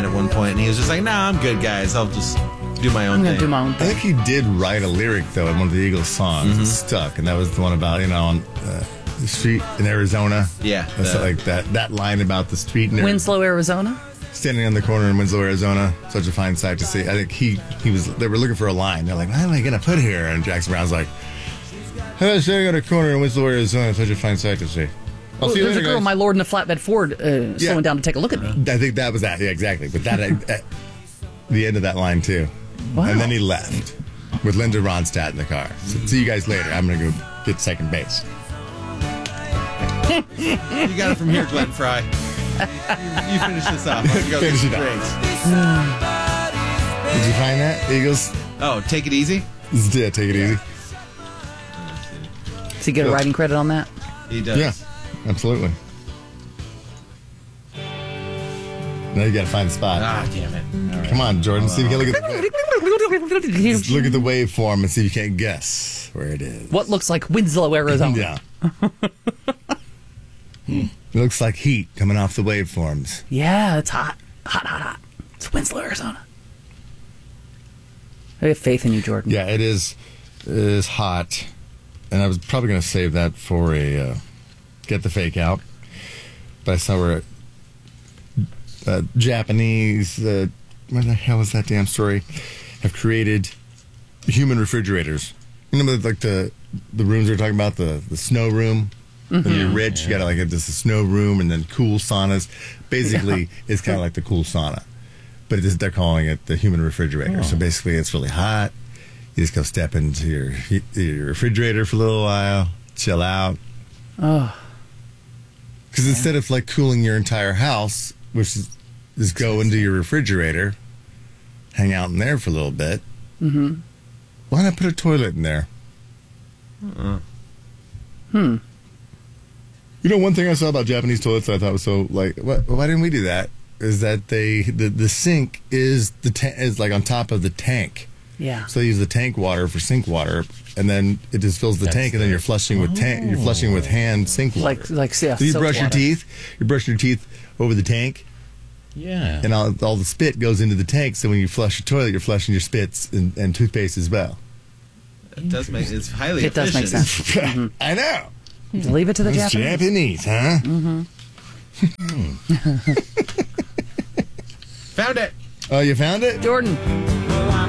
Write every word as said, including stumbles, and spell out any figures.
at one point, and he was just like, "Nah, I'm good, guys. I'll just do my own I'm gonna thing." do my own I thing. think he did write a lyric, though, in one of the Eagles songs. Mm-hmm. It stuck, and that was the one about, you know, on uh, the street in Arizona. Yeah, That's the- like that, that line about the street in Arizona. Winslow, Arizona. Standing on the corner in Winslow, Arizona. Such a fine sight to see. I think he, he was, they were looking for a line. They're like, what am I going to put here? And Jackson Brown's like, hey, standing on a corner in Winslow, Arizona. Such a fine sight to see. I'll Well, see you there's later, a girl, guys. my lord, in a flatbed Ford uh, slowing down to take a look at me. I think that was that. Yeah, exactly. But that, at the end of that line, too. Wow. And then he left with Linda Ronstadt in the car. So, see you guys later. I'm going to go get second base. You got it from here, Glenn Fry. You, you finish this off. I'll go Finish get it some up. drinks. Did you find that, Eagles? Oh, take it easy. Yeah, take it easy. Does he get a writing credit on that? He does. Yeah, absolutely. Now you got to find the spot. Ah, damn it. All right. Come on, Jordan. See if you can look at the He's- look at the waveform and see if you can't guess where it is. What looks like Winslow, Arizona? Yeah. It looks like heat coming off the waveforms. Yeah, it's hot. Hot, hot, hot. It's Winslow, Arizona. I have faith in you, Jordan. Yeah, it is. It is hot, and I was probably going to save that for a uh, get the fake out, but I saw where uh, Japanese. Uh, what the hell is that damn story? Have created human refrigerators. You know, like the the rooms they're talking about, the the snow room. When you're rich, you got like a, just a snow room and then cool saunas. Basically, it's kind of like the cool sauna, but it is, they're calling it the human refrigerator. So basically, it's really hot. You just go step into your your refrigerator for a little while, chill out. Oh, Because instead of like cooling your entire house, which is just go into your refrigerator, hang out in there for a little bit. Mm-hmm. Why not put a toilet in there? Uh-uh. hmm. You know, one thing I saw about Japanese toilets that I thought was so like, what, why didn't we do that? Is that they the, the sink is the ta- is like on top of the tank, Yeah. so they use the tank water for sink water, and then it just fills the That's tank, and then the- you're flushing with tank. You're flushing with hand sink water. Like, like, yeah, so you soap brush your water. teeth. You brush your teeth over the tank, Yeah. and all, all the spit goes into the tank. So when you flush your toilet, you're flushing your spits and, and toothpaste as well. It does make it's highly It does make efficient. sense. Mm-hmm. I know. Leave it to the It's Japanese. Japanese, huh? Found it. Oh, you found it? Jordan,